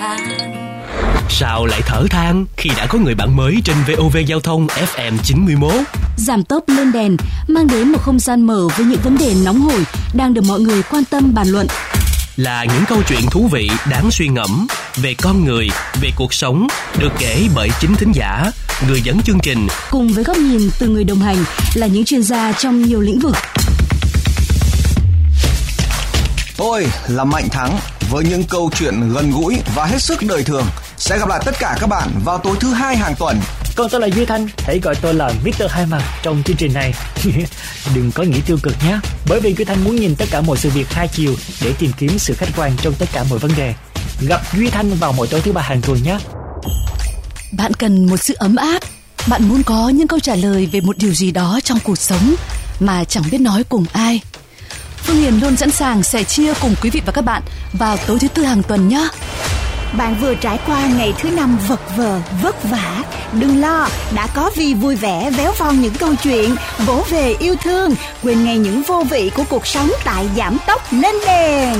than. Sao lại thở than khi đã có người bạn mới trên VOV Giao thông FM 91? Giảm tốc lên đèn mang đến một không gian mở với những vấn đề nóng hổi đang được mọi người quan tâm bàn luận. Là những câu chuyện thú vị đáng suy ngẫm về con người, về cuộc sống, được kể bởi chính thính giả, người dẫn chương trình, cùng với góc nhìn từ người đồng hành là những chuyên gia trong nhiều lĩnh vực. Tôi là Mạnh Thắng với những câu chuyện gần gũi và hết sức đời thường. Sẽ gặp lại tất cả các bạn vào tối thứ Hai hàng tuần. Còn tôi là Duy Thanh, hãy gọi tôi là Mr. Hai Mặt trong chương trình này. Đừng có nghĩ tiêu cực nhé, bởi vì Duy Thanh muốn nhìn tất cả mọi sự việc hai chiều để tìm kiếm sự khách quan trong tất cả mọi vấn đề. Gặp Duy Thanh vào mỗi tối thứ Ba hàng tuần nhé. Bạn cần một sự ấm áp, bạn muốn có những câu trả lời về một điều gì đó trong cuộc sống mà chẳng biết nói cùng ai. Phương Hiền luôn sẵn sàng sẻ chia cùng quý vị và các bạn vào tối thứ Tư hàng tuần nhé. Bạn vừa trải qua ngày thứ Năm vật vờ, vất vả. Đừng lo, đã có Vi vui vẻ véo von những câu chuyện, vỗ về yêu thương, quên ngay những vô vị của cuộc sống tại Giảm Tốc Lên Đèn.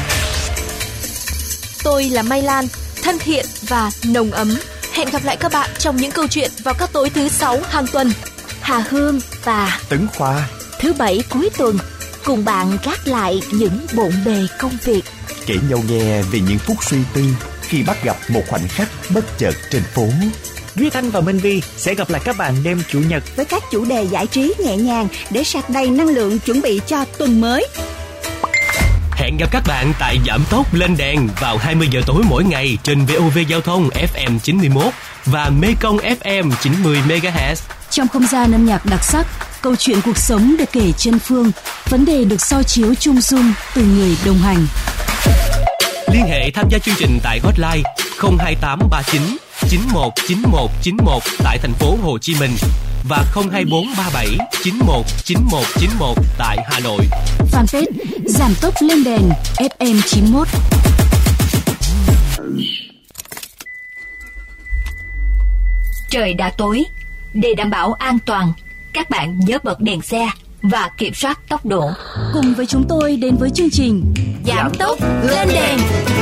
Tôi là Mai Lan, thân thiện và nồng ấm. Hẹn gặp lại các bạn trong những câu chuyện vào các tối thứ Sáu hàng tuần. Hà Hương và Tấn Khoa thứ Bảy cuối tuần cùng bạn gác lại những bộn bề công việc, kể nhau nghe về những phút suy tư khi bắt gặp một khoảnh khắc bất chợt trên phố. Duy Thanh và Minh Vi sẽ gặp lại các bạn đêm Chủ nhật với các chủ đề giải trí nhẹ nhàng để sạc đầy năng lượng chuẩn bị cho tuần mới. Hẹn gặp các bạn tại Giảm Tốc Lên Đèn vào 20 giờ tối mỗi ngày trên VOV Giao thông FM 91 và Mekong FM 90 MHz. Trong không gian âm nhạc đặc sắc, câu chuyện cuộc sống được kể chân phương, vấn đề được soi chiếu chung dung từ người đồng hành. Liên hệ tham gia chương trình tại hotline 02839 919191 tại thành phố Hồ Chí Minh và 02437 919191 tại Hà Nội. Fanpage Giảm Tốc Lên Đèn FM 91. Trời đã tối, để đảm bảo an toàn, các bạn nhớ bật đèn xe và kiểm soát tốc độ. Cùng với chúng tôi đến với chương trình Giảm Tốc Lên Đèn.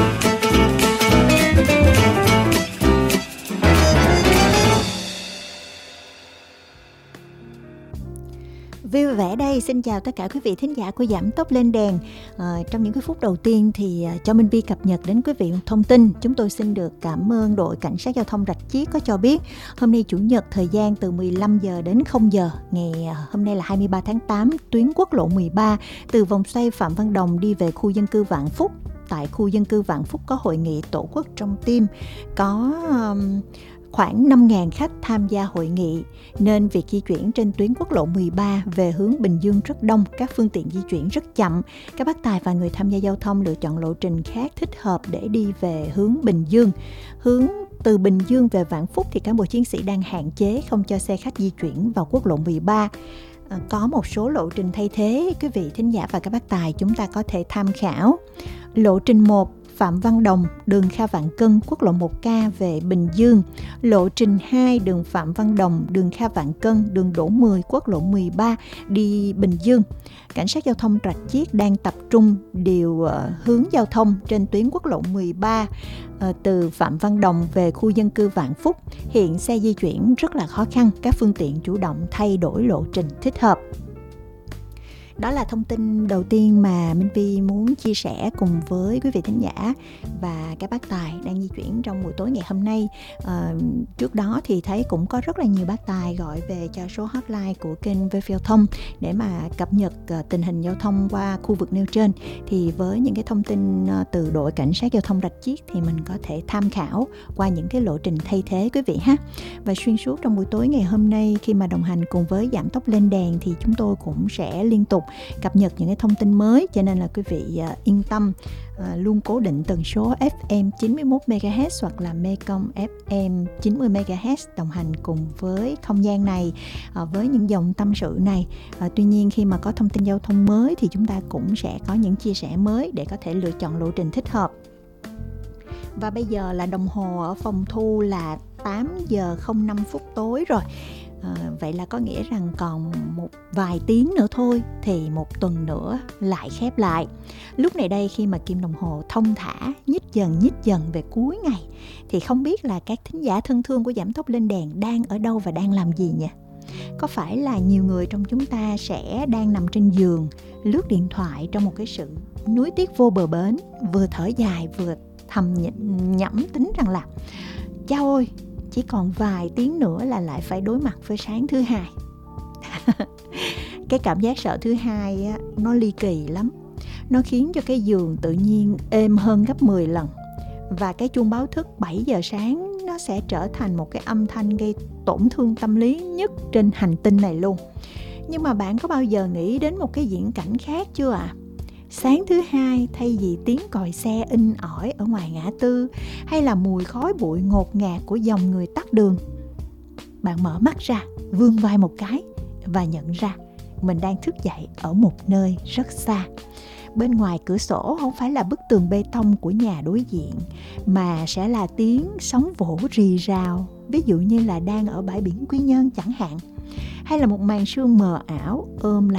Vi vui vẻ đây, xin chào tất cả quý vị thính giả của Giảm Tốc Lên Đèn. Trong những cái phút đầu tiên thì cho Minh Vi cập nhật đến quý vị một thông tin. Chúng tôi xin được cảm ơn đội cảnh sát giao thông Rạch Chiếc có cho biết hôm nay Chủ nhật thời gian từ 15 giờ đến 0 giờ ngày hôm nay là 23 tháng 8, tuyến quốc lộ 13 từ vòng xoay Phạm Văn Đồng đi về khu dân cư Vạn Phúc. Tại khu dân cư Vạn Phúc có hội nghị Tổ quốc trong tim, có khoảng 5.000 khách tham gia hội nghị, nên việc di chuyển trên tuyến quốc lộ 13 về hướng Bình Dương rất đông, các phương tiện di chuyển rất chậm. Các bác tài và người tham gia giao thông lựa chọn lộ trình khác thích hợp để đi về hướng Bình Dương. Hướng từ Bình Dương về Vạn Phúc thì cán bộ chiến sĩ đang hạn chế không cho xe khách di chuyển vào quốc lộ 13. Có một số lộ trình thay thế, quý vị thính giả và các bác tài chúng ta có thể tham khảo. Lộ trình 1 Phạm Văn Đồng, đường Kha Vạn Cân, quốc lộ 1K về Bình Dương. Lộ trình 2 đường Phạm Văn Đồng, đường Kha Vạn Cân, đường Đỗ 10, quốc lộ 13 đi Bình Dương. Cảnh sát giao thông Rạch Chiếc đang tập trung điều hướng giao thông trên tuyến quốc lộ 13 từ Phạm Văn Đồng về khu dân cư Vạn Phúc. Hiện xe di chuyển rất là khó khăn, các phương tiện chủ động thay đổi lộ trình thích hợp. Đó là thông tin đầu tiên mà Minh Vi muốn chia sẻ cùng với quý vị thính giả và các bác tài đang di chuyển trong buổi tối ngày hôm nay. Trước đó thì thấy cũng có rất là nhiều bác tài gọi về cho số hotline của kênh VOV Giao thông để mà cập nhật tình hình giao thông qua khu vực nêu trên. Thì với những cái thông tin từ đội cảnh sát giao thông Rạch Chiếc thì mình có thể tham khảo qua những cái lộ trình thay thế quý vị ha. Và xuyên suốt trong buổi tối ngày hôm nay khi mà đồng hành cùng với Giảm Tốc Lên Đèn thì chúng tôi cũng sẽ liên tục cập nhật những cái thông tin mới, cho nên là quý vị yên tâm luôn cố định tần số FM 91 MHz hoặc là Mekong FM 90 MHz đồng hành cùng với không gian này với những dòng tâm sự này. Tuy nhiên khi mà có thông tin giao thông mới thì chúng ta cũng sẽ có những chia sẻ mới để có thể lựa chọn lộ trình thích hợp. Và bây giờ là đồng hồ ở phòng thu là 8 giờ 05 phút tối rồi. Vậy là có nghĩa rằng còn một vài tiếng nữa thôi thì một tuần nữa lại khép lại. Lúc này đây khi mà kim đồng hồ thong thả nhích dần về cuối ngày thì không biết là các thính giả thân thương của Giảm Tốc Lên Đèn đang ở đâu và đang làm gì nhỉ? Có phải là nhiều người trong chúng ta sẽ đang nằm trên giường lướt điện thoại trong một cái sự nuối tiếc vô bờ bến, vừa thở dài vừa thầm nhẩm tính rằng là chao ôi, chỉ còn vài tiếng nữa là lại phải đối mặt với sáng thứ hai. Cái cảm giác sợ thứ hai á, nó ly kỳ lắm. Nó khiến cho cái giường tự nhiên êm hơn gấp 10 lần. Và cái chuông báo thức 7 giờ sáng nó sẽ trở thành một cái âm thanh gây tổn thương tâm lý nhất trên hành tinh này luôn. Nhưng mà bạn có bao giờ nghĩ đến một cái viễn cảnh khác chưa ạ? Sáng thứ hai, thay vì tiếng còi xe inh ỏi ở ngoài ngã tư hay là mùi khói bụi ngột ngạt của dòng người tắt đường, bạn mở mắt ra, vươn vai một cái và nhận ra mình đang thức dậy ở một nơi rất xa. Bên ngoài cửa sổ không phải là bức tường bê tông của nhà đối diện, mà sẽ là tiếng sóng vỗ rì rào, ví dụ như là đang ở bãi biển Quy Nhơn chẳng hạn, hay là một màn sương mờ ảo ôm lấy